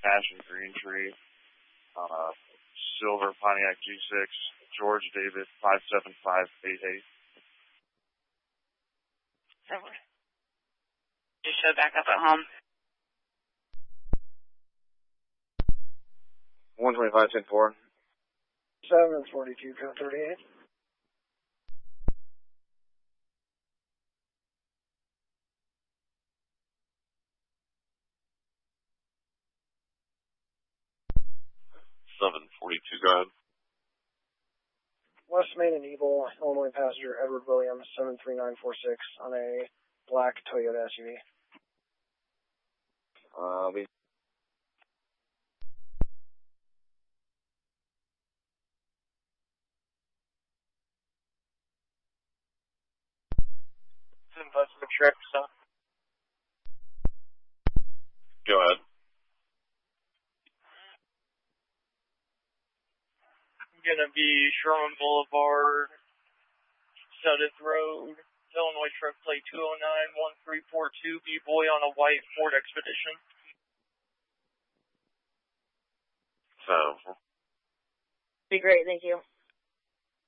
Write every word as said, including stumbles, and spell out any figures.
Passion Green Tree, uh, Silver Pontiac G six, George David five seven five eight eight. Silver. You show back up at home. one twenty-five, ten four. seven forty-two, code thirty-eight. seven forty-two, go ahead. West Main and Evil, Illinois passenger Edward Williams, seven three nine four six, on a black Toyota S U V. Uh, we... Investment trip, so. Go ahead. Gonna be Sherman Boulevard, Sudeth Road, Illinois truck plate two oh nine one three four two, B-Boy on a white Ford Expedition. So. Be great, thank you.